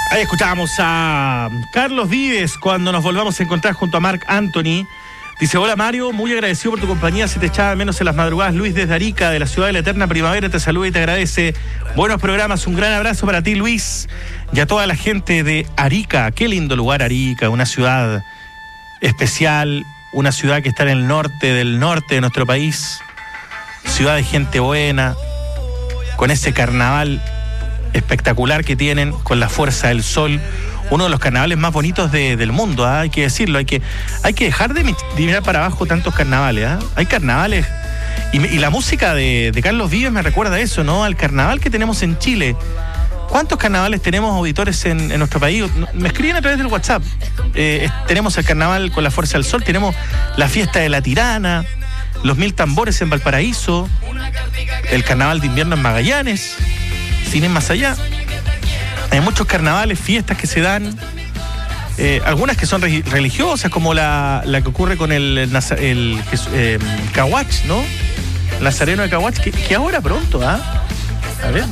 Ahí escuchamos a Carlos Vives cuando nos volvamos a encontrar junto a Marc Anthony. Dice: hola Mario, muy agradecido por tu compañía, se te echaba de menos en las madrugadas. Luis desde Arica, de la ciudad de la eterna primavera, te saluda y te agradece. Buenos programas, un gran abrazo para ti, Luis, y a toda la gente de Arica. Qué lindo lugar Arica, una ciudad especial, una ciudad que está en el norte de nuestro país, ciudad de gente buena, con ese carnaval espectacular que tienen, con la fuerza del sol, uno de los carnavales más bonitos del mundo, ¿eh? Hay que decirlo, hay que dejar de mirar para abajo tantos carnavales, ¿eh? Hay carnavales, y la música de Carlos Vives me recuerda a eso, ¿no? Al carnaval que tenemos en Chile. ¿Cuántos carnavales tenemos auditores en nuestro país? Me escriben a través del WhatsApp. Tenemos el carnaval con la fuerza del sol, tenemos la fiesta de la Tirana, los 1000 tambores en Valparaíso, el carnaval de invierno en Magallanes, sin ir más allá. Hay muchos carnavales, fiestas que se dan, algunas que son religiosas, como la que ocurre con el Caguach, ¿no? Nazareno de Caguach, que ahora pronto, ¿ah? A ver,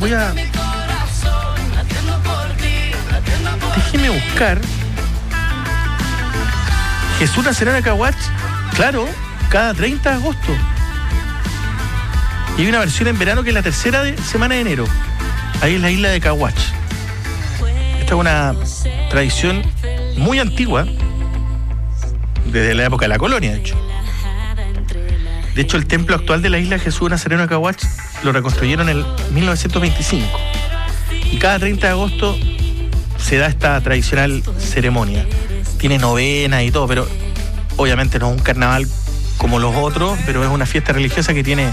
déjeme buscar. Jesús Nazareno de Caguach, claro, cada 30 de agosto. Y hay una versión en verano que es la tercera semana de enero. Ahí en la isla de Caguach. Esta es una tradición muy antigua, desde la época de la colonia, de hecho. De hecho, el templo actual de la isla Jesús Nazareno de Caguach lo reconstruyeron en el 1925. Y cada 30 de agosto se da esta tradicional ceremonia. Tiene novenas y todo, pero obviamente no es un carnaval como los otros, pero es una fiesta religiosa que tiene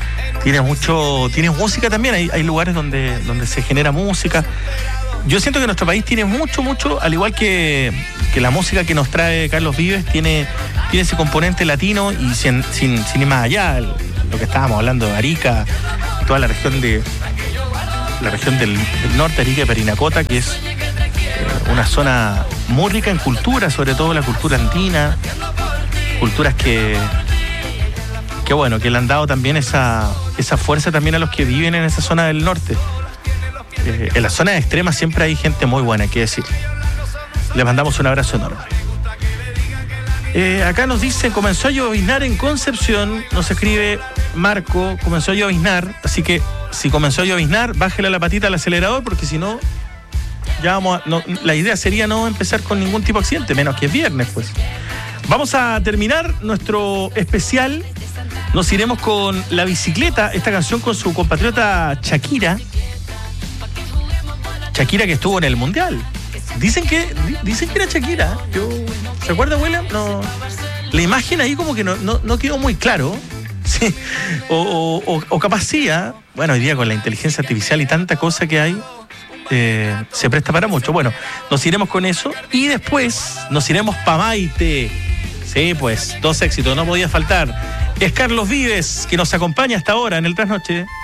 música también. Hay lugares donde se genera música. Yo siento que nuestro país tiene mucho, al igual que la música que nos trae Carlos Vives, tiene ese componente latino, y sin ir más allá, lo que estábamos hablando de Arica, toda la región del norte, Arica y Parinacota, que es una zona muy rica en cultura, sobre todo la cultura andina, culturas que le han dado también esa fuerza también a los que viven en esa zona del norte. En las zonas extremas siempre hay gente muy buena, hay que decir. Les mandamos un abrazo enorme. Acá nos dicen: comenzó a lloviznar en Concepción. Nos escribe Marco: comenzó a lloviznar. Así que si comenzó a lloviznar, bájele la patita al acelerador, porque si no, la idea sería no empezar con ningún tipo de accidente, menos que es viernes, pues. Vamos a terminar nuestro especial. Nos iremos con La Bicicleta, esta canción con su compatriota Shakira. Shakira, que estuvo en el Mundial. Dicen que era Shakira. ¿Se acuerda, William? No. La imagen ahí como que no quedó muy claro. Sí. O capaz sí, ¿eh? Bueno, hoy día con la inteligencia artificial y tanta cosa que hay, se presta para mucho. Bueno, nos iremos con eso y después nos iremos pa' Maite. Sí, pues, 2 éxitos, no podía faltar. Es Carlos Vives, que nos acompaña hasta ahora en el Trasnoche.